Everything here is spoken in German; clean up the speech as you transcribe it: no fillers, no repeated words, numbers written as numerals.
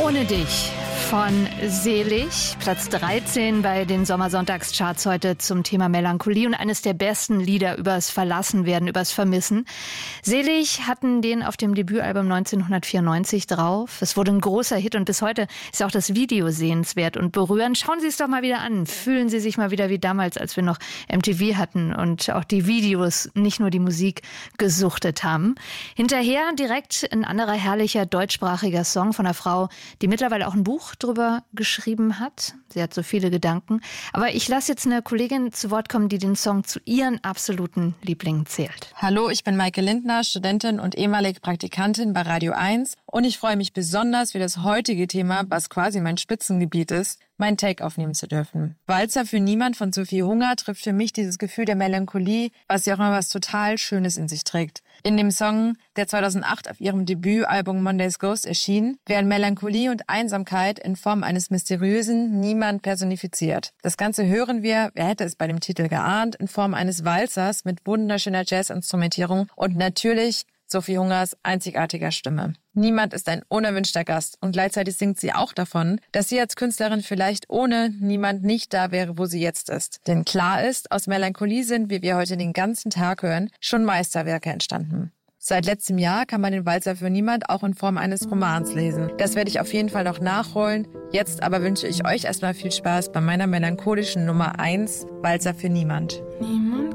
Ohne dich von Selig, Platz 13 bei den Sommersonntagscharts heute zum Thema Melancholie und eines der besten Lieder übers Verlassenwerden, übers Vermissen. Selig hatten den auf dem Debütalbum 1994 drauf. Es wurde ein großer Hit und bis heute ist auch das Video sehenswert und berührend. Schauen Sie es doch mal wieder an. Fühlen Sie sich mal wieder wie damals, als wir noch MTV hatten und auch die Videos, nicht nur die Musik, gesuchtet haben. Hinterher direkt ein anderer herrlicher deutschsprachiger Song von einer Frau, die mittlerweile auch ein Buch drüber geschrieben hat. Sie hat so viele Gedanken. Aber ich lasse jetzt eine Kollegin zu Wort kommen, die den Song zu ihren absoluten Lieblingen zählt. Hallo, ich bin Maike Lindner, Studentin und ehemalige Praktikantin bei Radio 1. Und ich freue mich besonders für das heutige Thema, was quasi mein Spitzengebiet ist, mein Take aufnehmen zu dürfen. Walzer für niemand von Sophie Hunger trifft für mich dieses Gefühl der Melancholie, was ja auch immer was total Schönes in sich trägt. In dem Song, der 2008 auf ihrem Debütalbum Monday's Ghost erschien, werden Melancholie und Einsamkeit in Form eines mysteriösen Niemand personifiziert. Das Ganze hören wir, wer hätte es bei dem Titel geahnt, in Form eines Walzers mit wunderschöner Jazzinstrumentierung und natürlich Sophie Hungers einzigartiger Stimme. Niemand ist ein unerwünschter Gast und gleichzeitig singt sie auch davon, dass sie als Künstlerin vielleicht ohne niemand nicht da wäre, wo sie jetzt ist. Denn klar ist, aus Melancholie sind, wie wir heute den ganzen Tag hören, schon Meisterwerke entstanden. Seit letztem Jahr kann man den Walzer für niemand auch in Form eines Romans lesen. Das werde ich auf jeden Fall noch nachholen. Jetzt aber wünsche ich euch erstmal viel Spaß bei meiner melancholischen Nummer 1, Walzer für niemand. Niemand